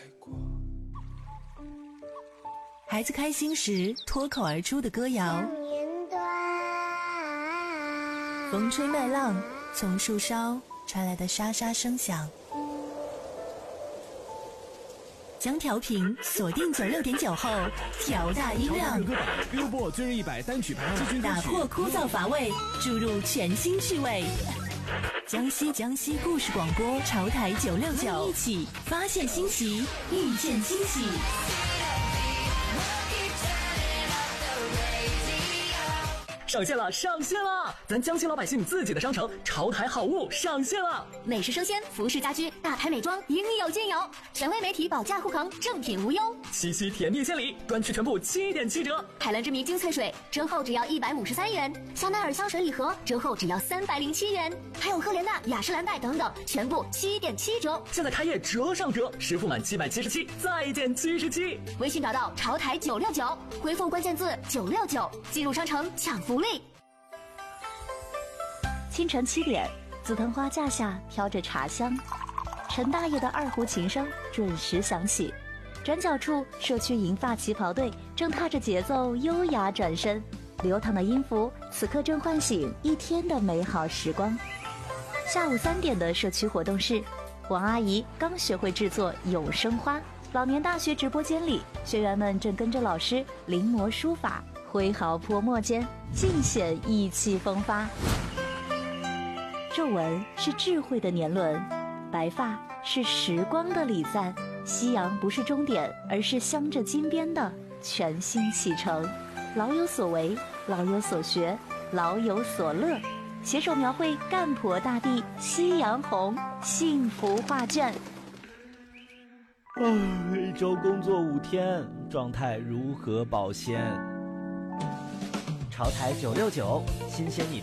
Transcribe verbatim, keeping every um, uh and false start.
孩子开心时脱口而出的歌谣，风吹麦浪，从树梢传来的沙沙声响。将调频锁定九六点九后，调大音量， 歌榜 Billboard 最热一百单曲排行季军歌曲， 打破枯燥乏味，注入全新趣味。江西江西故事广播潮台九六九，一起发现新奇，遇见惊喜。 上线了，上线了！咱江西老百姓自己的商城潮台好物上线了， 美食生鲜、服饰家居、大牌美妆应有尽有，权威媒体保价护航，正品无忧。 七夕甜蜜献礼，专区全部七点七折。 海蓝之谜精粹水折后只要一百五十三元，香奈儿香水礼盒折后只要三百零七元，还有赫莲娜、雅诗兰黛等等，全部七点七折。 现在开业折上折，实付满七百七十七再减七十七。 微信找到潮台九六九，回复关键字九六九，进入商城抢福利。 清晨七点，紫藤花架下飘着茶香，陈大爷的二胡琴声准时响起。转角处，社区银发旗袍队正踏着节奏优雅转身，流淌的音符此刻正唤醒一天的美好时光。下午三点的社区活动室，王阿姨刚学会制作永生花。老年大学直播间里，学员们正跟着老师临摹书法，挥毫泼墨间尽显意气风发。皱纹是智慧的年轮，白发是时光的礼赞。夕阳不是终点，而是镶着金边的全新启程。老有所为，老有所学，老有所乐，携手描绘干婆大地夕阳红幸福画卷。 哦，一周工作五天，状态如何保鲜？潮台九六九，新鲜你